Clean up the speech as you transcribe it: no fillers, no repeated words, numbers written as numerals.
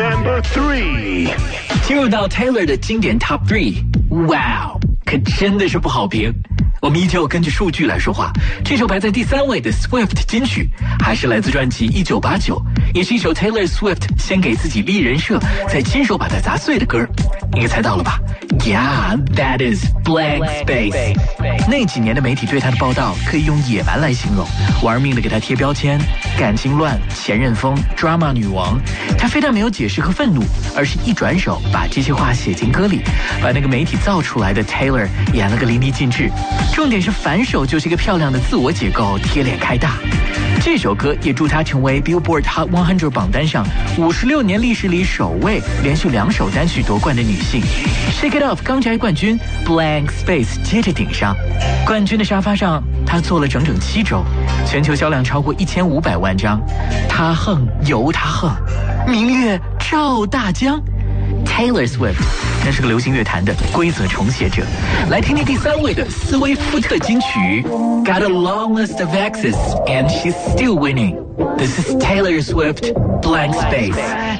Number 3。 进入到 Taylor 的经典 Top 3， 哇，可真的是不好评。我们依旧根据数据来说话，这首排在第3位的 Swift 金曲，还是来自专辑1989，也是一首 Taylor Swift 先给自己立人设，再亲手把它砸碎的歌。应该猜到了吧？ Yeah, that is Blank Space。 那几年的媒体对他的报道可以用野蛮来形容，玩命的给他贴标签，感情乱、前任风、drama 女王。他非但没有解释和愤怒，而是一转手把这些话写进歌里，把那个媒体造出来的 Taylor 演了个淋漓尽致。重点是反手就是一个漂亮的自我解构，贴脸开大。这首歌也助她成为 Billboard Hot 100榜单上56年历史里首位连续2首单曲夺冠的女性。Shake It Off 刚摘冠军， Blank Space 接着顶上。冠军的沙发上，她坐了整整7周，全球销量超过1500万张。她横由她横，明月照大江。Taylor Swift 真是个流行乐坛的规则重写者。来听听第3位的斯威夫特金曲 Got a long list of exes and she's still winning. This is Taylor Swift, Blank Space.